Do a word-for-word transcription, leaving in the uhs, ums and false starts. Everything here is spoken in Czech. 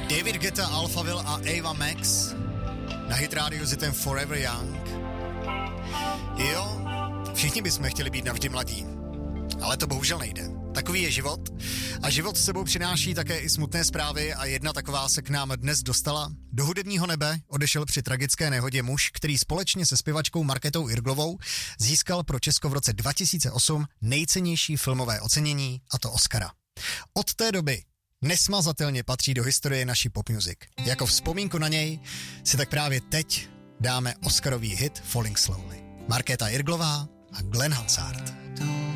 David Guetta, Alphaville a Ava Max na Hit Radio s hitem Forever Young. Jo, všichni bychom chtěli být navždy mladí, ale to bohužel nejde. Takový je život a život s sebou přináší také i smutné zprávy a jedna taková se k nám dnes dostala. Do hudebního nebe odešel při tragické nehodě muž, který společně se zpěvačkou Markétou Irglovou získal pro Česko v roce dva tisíce osm nejcennější filmové ocenění, a to Oscara. Od té doby nesmazatelně patří do historie naší pop music. Jako vzpomínku na něj si tak právě teď dáme Oscarový hit Falling Slowly. Markéta Irglová a Glenn Hansard.